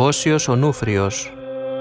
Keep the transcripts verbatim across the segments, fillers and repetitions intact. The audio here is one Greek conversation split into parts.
Όσιος Ονούφριος.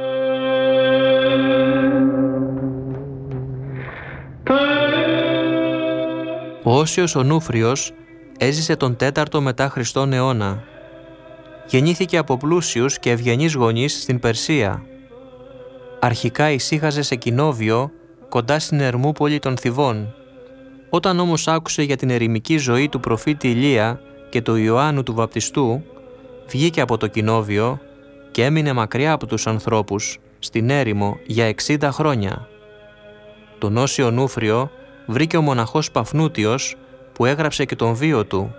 Ο Όσιος Ονούφριος έζησε τον τέταρτο μετά Χριστόν αιώνα. Γεννήθηκε από πλούσιους και ευγενείς γονείς στην Περσία. Αρχικά εισήγαζε σε κοινόβιο κοντά στην Ερμούπολη των Θηβών. Όταν όμως άκουσε για την ερημική ζωή του προφήτη Ηλία και του Ιωάννου του Βαπτιστού, βγήκε από το κοινόβιο και έμεινε μακριά από τους ανθρώπους, στην έρημο, για εξήντα χρόνια. Τον Όσιο Ονούφριο βρήκε ο μοναχός Παφνούτιος, που έγραψε και τον βίο του.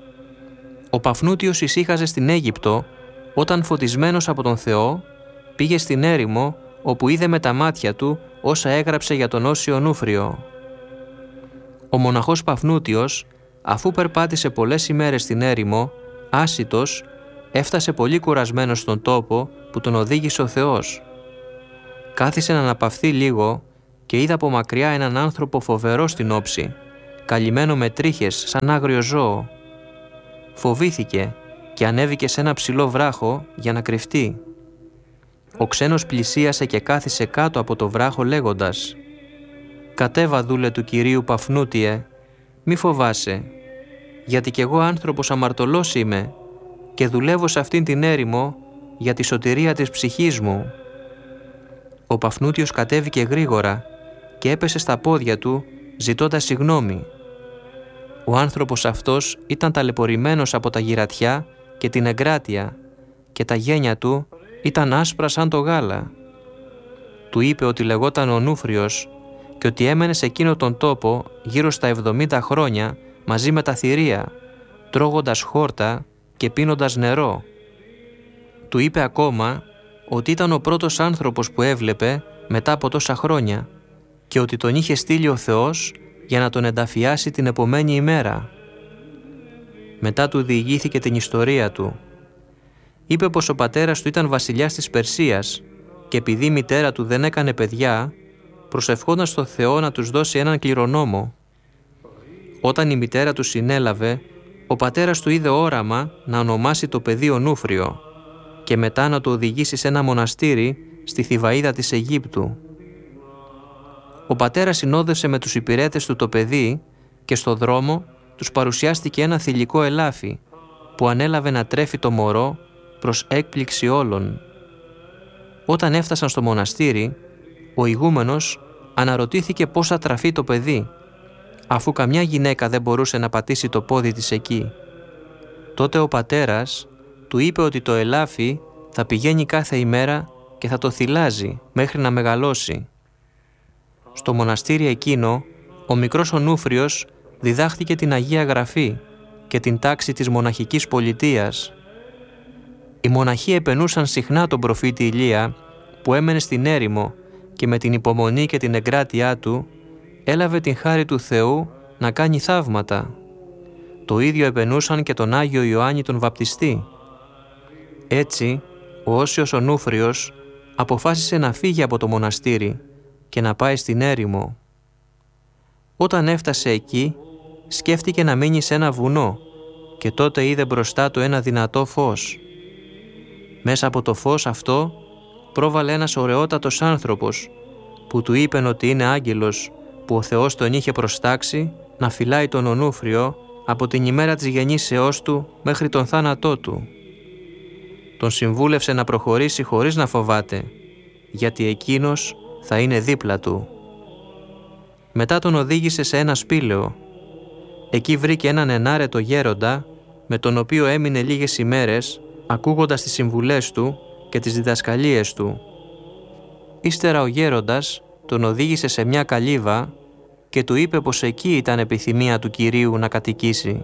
Ο Παφνούτιος εισήγαζε στην Αίγυπτο, όταν φωτισμένος από τον Θεό πήγε στην έρημο, όπου είδε με τα μάτια του όσα έγραψε για τον Όσιο Ονούφριο. Ο μοναχός Παφνούτιος, αφού περπάτησε πολλές ημέρες στην έρημο, άσιτος, έφτασε πολύ κουρασμένος στον τόπο που τον οδήγησε ο Θεός. Κάθισε να αναπαυθεί λίγο και είδε από μακριά έναν άνθρωπο φοβερό στην όψη, καλυμμένο με τρίχες σαν άγριο ζώο. Φοβήθηκε και ανέβηκε σε ένα ψηλό βράχο για να κρυφτεί. Ο ξένος πλησίασε και κάθισε κάτω από το βράχο λέγοντας «Κατέβα, δούλε του Κυρίου Παφνούτιε, μη φοβάσαι, γιατί κι εγώ άνθρωπος αμαρτωλός είμαι και δουλεύω σε αυτήν την έρημο για τη σωτηρία της ψυχής μου». Ο Παφνούτιος κατέβηκε γρήγορα και έπεσε στα πόδια του ζητώντας συγγνώμη. Ο άνθρωπος αυτός ήταν ταλαιπωρημένος από τα γυρατιά και την εγκράτεια και τα γένια του ήταν άσπρα σαν το γάλα. Του είπε ότι λεγόταν Ονούφριος και ότι έμενε σε εκείνο τον τόπο γύρω στα εβδομήντα χρόνια μαζί με τα θηρία, τρώγοντας χόρτα και πίνοντας νερό. Του είπε ακόμα ότι ήταν ο πρώτος άνθρωπος που έβλεπε μετά από τόσα χρόνια και ότι τον είχε στείλει ο Θεός για να τον ενταφιάσει την επομένη ημέρα. Μετά του διηγήθηκε την ιστορία του. Είπε πως ο πατέρας του ήταν βασιλιάς της Περσίας και επειδή η μητέρα του δεν έκανε παιδιά, προσευχόταν στο Θεό να τους δώσει έναν κληρονόμο. Όταν η μητέρα του συνέλαβε, ο πατέρας του είδε όραμα να ονομάσει το παιδί Ονούφριο και μετά να το οδηγήσει σε ένα μοναστήρι στη Θηβαΐδα της Αιγύπτου. Ο πατέρας συνόδευσε με τους υπηρέτες του το παιδί και στο δρόμο τους παρουσιάστηκε ένα θηλυκό ελάφι που ανέλαβε να τρέφει το μωρό προς έκπληξη όλων. Όταν έφτασαν στο μοναστήρι, ο ηγούμενος αναρωτήθηκε πώς θα τραφεί το παιδί, αφού καμιά γυναίκα δεν μπορούσε να πατήσει το πόδι της εκεί. Τότε ο πατέρας του είπε ότι το ελάφι θα πηγαίνει κάθε ημέρα και θα το θυλάζει μέχρι να μεγαλώσει. Στο μοναστήρι εκείνο, ο μικρός Ονούφριος διδάχθηκε την Αγία Γραφή και την τάξη της μοναχικής πολιτείας. Οι μοναχοί επενούσαν συχνά τον προφήτη Ηλία που έμενε στην έρημο και με την υπομονή και την εγκράτειά του έλαβε την χάρη του Θεού να κάνει θαύματα. Το ίδιο επενούσαν και τον Άγιο Ιωάννη τον Βαπτιστή. Έτσι, ο Όσιος Ονούφριος αποφάσισε να φύγει από το μοναστήρι και να πάει στην έρημο. Όταν έφτασε εκεί, σκέφτηκε να μείνει σε ένα βουνό και τότε είδε μπροστά του ένα δυνατό φως. Μέσα από το φως αυτό πρόβαλε ένας ωραιότατος άνθρωπος που του είπεν ότι είναι άγγελος που ο Θεός τον είχε προστάξει να φυλάει τον Ονούφριο από την ημέρα της γεννήσεώς του μέχρι τον θάνατό του. Τον συμβούλευσε να προχωρήσει χωρίς να φοβάται, γιατί εκείνος θα είναι δίπλα του. Μετά τον οδήγησε σε ένα σπήλαιο. Εκεί βρήκε έναν ενάρετο γέροντα, με τον οποίο έμεινε λίγες ημέρες, ακούγοντας τις συμβουλές του και τις διδασκαλίες του. Ύστερα ο γέροντας τον οδήγησε σε μια καλύβα και του είπε πως εκεί ήταν επιθυμία του Κυρίου να κατοικήσει.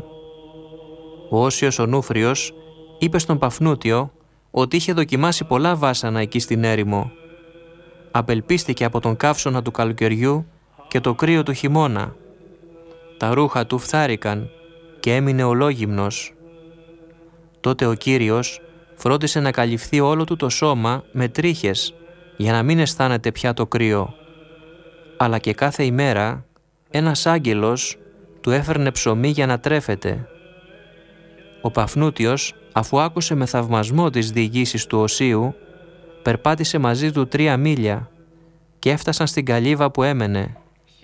Ο Όσιος Ονούφριος είπε στον Παφνούτιο ότι είχε δοκιμάσει πολλά βάσανα εκεί στην έρημο. Απελπίστηκε από τον καύσωνα του καλοκαιριού και το κρύο του χειμώνα. Τα ρούχα του φθάρηκαν και έμεινε ολόγυμνος. Τότε ο Κύριος φρόντισε να καλυφθεί όλο του το σώμα με τρίχες για να μην αισθάνεται πια το κρύο. Αλλά και κάθε ημέρα ένας άγγελος του έφερνε ψωμί για να τρέφεται. Ο Παφνούτιος, αφού άκουσε με θαυμασμό τις διηγήσεις του Οσίου, περπάτησε μαζί του τρία μίλια και έφτασαν στην καλύβα που έμενε.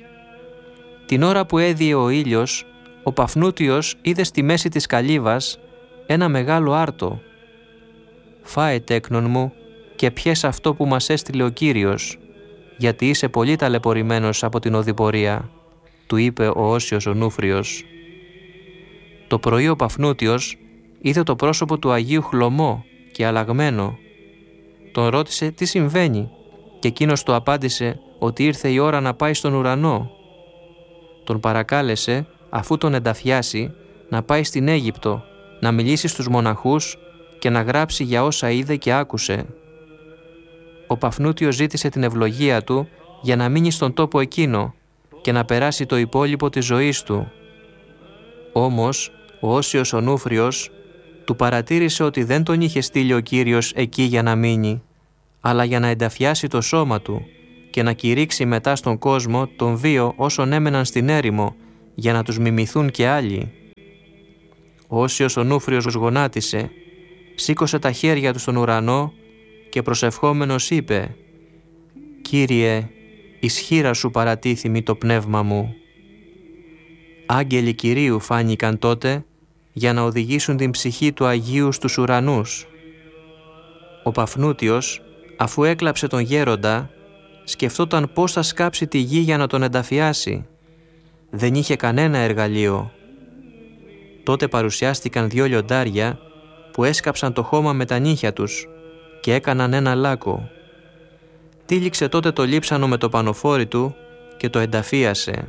Την ώρα που έδιε ο ήλιος, ο Παφνούτιος είδε στη μέση της καλύβας ένα μεγάλο άρτο. «Φάε, τέκνον μου, και πιες αυτό που μας έστειλε ο Κύριος, γιατί είσαι πολύ ταλαιπωρημένος από την οδηπορία», του είπε ο Όσιος ο Νούφριος. Το πρωί ο Παφνούτιος είδε το πρόσωπο του Αγίου χλωμό και αλλαγμένο. Τον ρώτησε τι συμβαίνει και εκείνος του απάντησε ότι ήρθε η ώρα να πάει στον ουρανό. Τον παρακάλεσε, αφού τον ενταφιάσει, να πάει στην Αίγυπτο, να μιλήσει στους μοναχούς και να γράψει για όσα είδε και άκουσε. Ο Παφνούτιος ζήτησε την ευλογία του για να μείνει στον τόπο εκείνο και να περάσει το υπόλοιπο της ζωής του. Όμως, ο Όσιος ο Νούφριος του παρατήρησε ότι δεν τον είχε στείλει ο Κύριος εκεί για να μείνει, αλλά για να ενταφιάσει το σώμα του και να κηρύξει μετά στον κόσμο τον βίο όσων έμεναν στην έρημο, για να τους μιμηθούν και άλλοι. Ο Όσιος ο Νούφριος γονάτισε, σήκωσε τα χέρια του στον ουρανό και προσευχόμενος είπε «Κύριε, ισχύρα σου παρατίθημη το πνεύμα μου». Άγγελοι Κυρίου φάνηκαν τότε για να οδηγήσουν την ψυχή του Αγίου στους ουρανούς. Ο Παφνούτιος, αφού έκλαψε τον γέροντα, σκεφτόταν πώς θα σκάψει τη γη για να τον ενταφιάσει. Δεν είχε κανένα εργαλείο. Τότε παρουσιάστηκαν δυο λιοντάρια που έσκαψαν το χώμα με τα νύχια τους και έκαναν ένα λάκκο. Τύλιξε τότε το λείψανο με το πανοφόρι του και το ενταφίασε.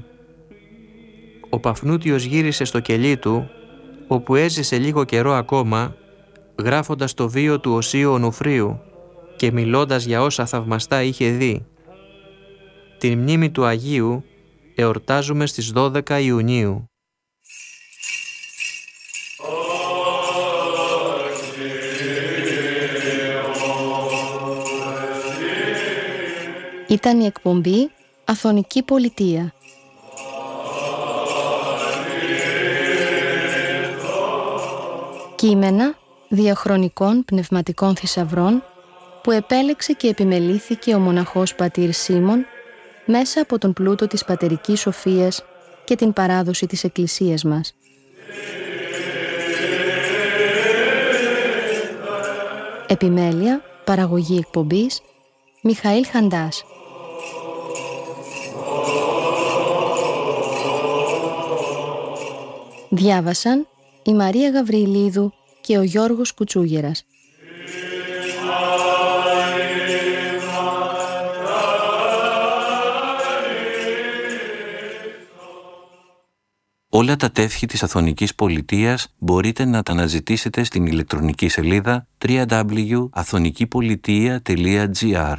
Ο Παφνούτιος γύρισε στο κελί του, όπου έζησε λίγο καιρό ακόμα, γράφοντας το βίο του Οσίου Νουφρίου και μιλώντας για όσα θαυμαστά είχε δει. Την μνήμη του Αγίου εορτάζουμε στις δώδεκα Ιουνίου. Ήταν η εκπομπή Αθωνική Πολιτεία. Κείμενα διαχρονικών πνευματικών θησαυρών που επέλεξε και επιμελήθηκε ο μοναχός πατήρ Σίμων μέσα από τον πλούτο της πατερικής σοφίας και την παράδοση της Εκκλησίας μας. Επιμέλεια, παραγωγή εκπομπής, Μιχαήλ Χαντάς. Διάβασαν η Μαρία Γαβριλίδου και ο Γιώργος Κουτσούγερας. Όλα τα τεύχη της Αθωνικής Πολιτείας μπορείτε να τα αναζητήσετε στην ηλεκτρονική σελίδα double-u double-u double-u τελεία αθωνικηπολιτεία τελεία τζι άρ.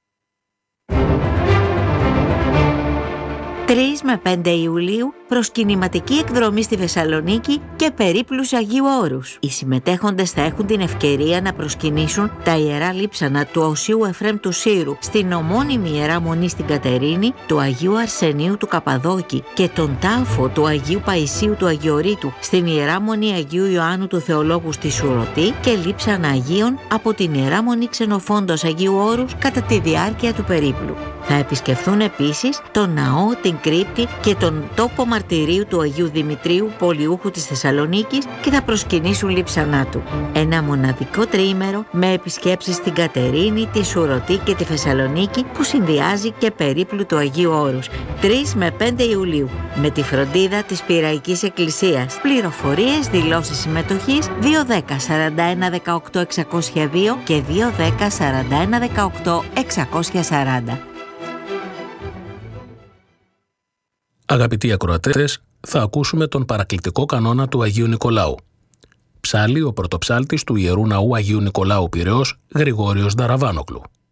τρεις με πέντε Ιουλίου προσκυνηματική εκδρομή στη Θεσσαλονίκη και περίπλους Αγίου Όρους. Οι συμμετέχοντες θα έχουν την ευκαιρία να προσκυνήσουν τα ιερά λείψανα του Οσίου Εφραίμ του Σύρου, στην ομώνυμη Ιερά Μονή στην Κατερίνη, του Αγίου Αρσενίου του Καπαδόκη και τον τάφο του Αγίου Παϊσίου του Αγιορείτου στην Ιερά Μονή Αγίου Ιωάννου του Θεολόγου στη Σουρωτή και λείψανα Αγίων από την Ιερά Μονή Ξενοφόντος Αγίου Όρους κατά τη διάρκεια του περίπλου. Θα επισκεφθούν επίσης τον ναό, την κρύπτη και τον τόπο μαρτυρίου του Αγίου Δημητρίου, πολιούχου της Θεσσαλονίκης, και θα προσκυνήσουν λείψανά του. Ένα μοναδικό τριήμερο με επισκέψεις στην Κατερίνη, τη Σουρωτή και τη Θεσσαλονίκη που συνδυάζει και περίπλου του Αγίου Όρους. τρεις με πέντε Ιουλίου με τη φροντίδα της Πειραϊκής Εκκλησίας. Πληροφορίες, δηλώσεις συμμετοχής δύο δέκα σαράντα ένα δεκαοκτώ εξακόσια δύο και δύο δέκα σαράντα ένα δεκαοκτώ εξακόσια σαράντα. Αγαπητοί ακροατές, θα ακούσουμε τον παρακλητικό κανόνα του Αγίου Νικολάου. Ψάλλει ο πρωτοψάλτης του Ιερού Ναού Αγίου Νικολάου Πειραιώς, Γρηγόριος Νταραβάνοκλου.